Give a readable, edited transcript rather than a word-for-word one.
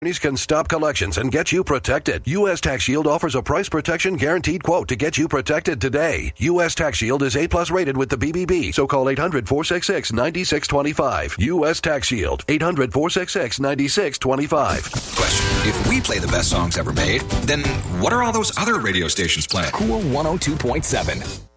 Can stop collections and get you protected. U.S. Tax Shield offers a price protection guaranteed quote to get you protected today. U.S. Tax Shield is A+ rated with the BBB, so call 800-466-9625. U.S. Tax Shield, 800-466-9625. Question: if we play the best songs ever made, then what are all those other radio stations playing? Cool 102.7.